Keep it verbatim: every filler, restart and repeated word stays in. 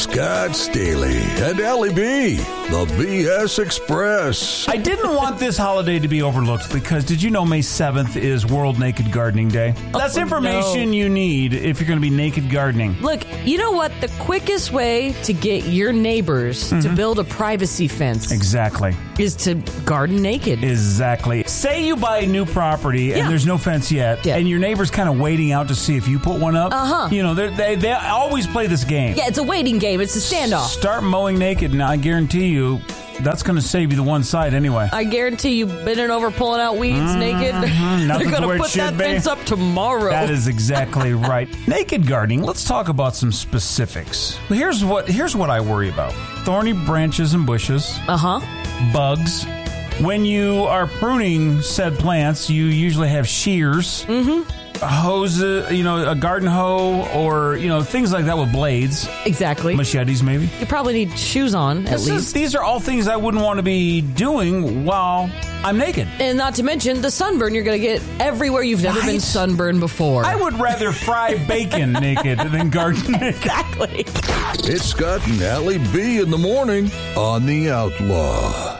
Scott Staley and Allie B, the B S Express. I didn't want this holiday to be overlooked because did you know May seventh is World Naked Gardening Day? That's Oh, information no. you need if you're going to be naked gardening. Look, you know what? The quickest way to get your neighbors Mm-hmm. to build a privacy fence Exactly. is to garden naked. Exactly. Say you buy a new property and Yeah. there's no fence yet, Yeah. and your neighbor's kind of waiting out to see if you put one up. Uh-huh. You know, they're- they they always play this game. Yeah, it's a waiting game. It's a standoff. Start mowing naked, and I guarantee you that's going to save you the one side anyway. I guarantee you bending over, pulling out weeds naked. They're Nothing's going where to it put should that be. fence up tomorrow. That is exactly right. Naked gardening. Let's talk about some specifics. Here's what here's what I worry about: thorny branches and bushes, Uh-huh. bugs. When you are pruning said plants, you usually have shears, mm-hmm. hose, you know, a garden hoe, or you know things like that with blades, Exactly. machetes maybe. You probably need shoes on, at This is- least. these are all things I wouldn't want to be doing while I'm naked. And not to mention the sunburn you're going to get everywhere you've never Right? been sunburned before. I would rather fry bacon naked than garden naked. Exactly. It's Scott and Allie B in the morning on The Outlaw.